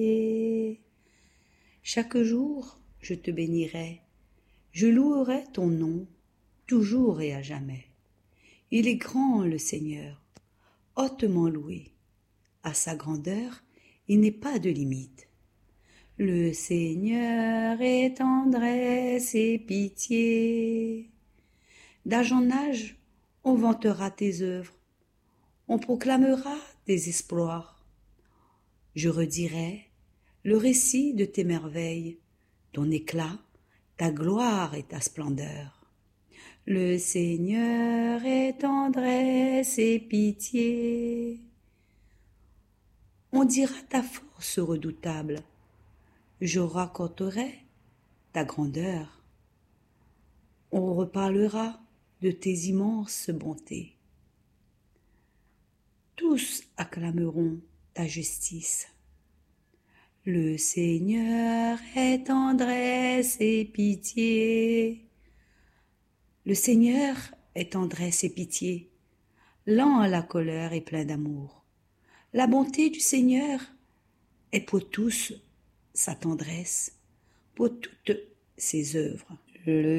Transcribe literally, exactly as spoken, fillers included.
Chaque jour, je te bénirai, je louerai ton nom, toujours et à jamais. Il est grand le Seigneur, hautement loué. À sa grandeur, il n'est pas de limite. Le Seigneur est tendresse et pitié. D'âge en âge, on vantera tes œuvres, on proclamera tes exploits. Je redirai le récit de tes merveilles, ton éclat, ta gloire et ta splendeur. Le Seigneur est tendresse et pitié. On dira ta force redoutable, je raconterai ta grandeur. On reparlera de tes immenses bontés. Tous acclameront ta justice. Le Seigneur est tendresse et pitié. Le Seigneur est tendresse et pitié, lent à la colère et plein d'amour. La bonté du Seigneur est pour tous sa tendresse, pour toutes ses œuvres. Le